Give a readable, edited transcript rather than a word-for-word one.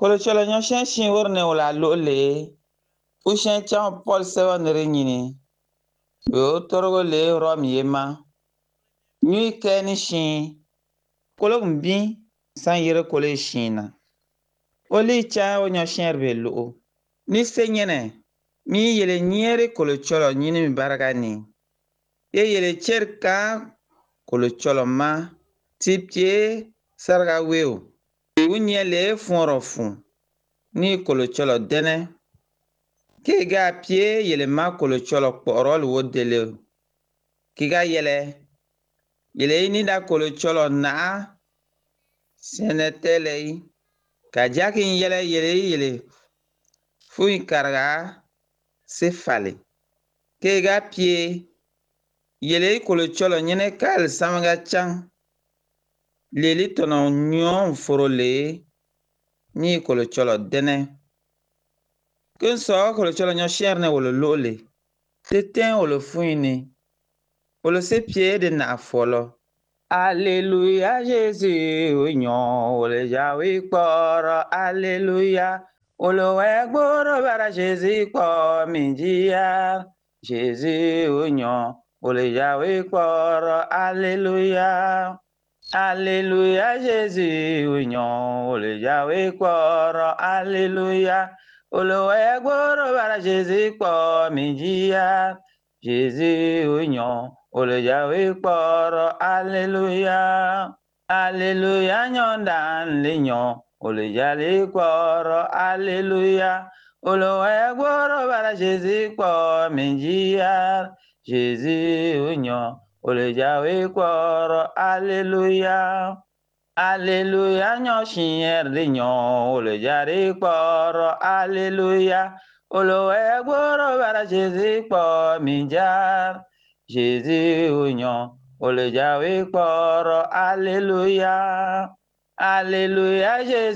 Kolo cholo nyo shen shin wurne wala lo'le. U shen chang Paul sewa nere nyini. Yo torgo le rom yema. Nyui keni shin. Kolo mbi san yere kolo shina. Oli cha o nyo shen rbe lo'o. Ni se nyene. Mi yele nyere kolo cholo nyini mi baragani. Ye yele cherka kolo cholo ma. Tipye sarga weo. Unye le fun fun. Ni kolo cholo dene. Kiga pie yele ma kolo cholo kporol wodele. Kiga yele. Yele ini da kolo cholo na. Senetele. Kajakin yele. Fui karga. Sefale. Kiga pie. Yele kolo cholo nyene kal samanga chang. Leli tono nyon forole. Ni kolo cholo dene. Kun so kolo cholo nyo sherne wolo lole. Se ten wolo fuini. Wolo se pie de na folo. Alléluia Jésus oignon wolo jawi kporo. Alléluia. Wolo wegboro bara Jésus kpo minjia. Jésus oignon wolo jawi kporo. Alléluia. Alléluia Jésus oignon wolo jawi kporo. Alléluia. Olo egboro bara Jésus kpo minjia. Jésus oignon olo jawe kporo. Alléluia. Alléluia nyondan lignon olo jale kporo. Alléluia. Olo egboro bara Jésus kpo minjia. Jésus oignon olo jawe kporo. Alléluia. Alléluia, nyo chien de nyon, le jare kporo, alléluia. Olo egboro bara Jésus kpo minjar. Jésus oignon, le jare kporo, alléluia. Alléluia, Jésus.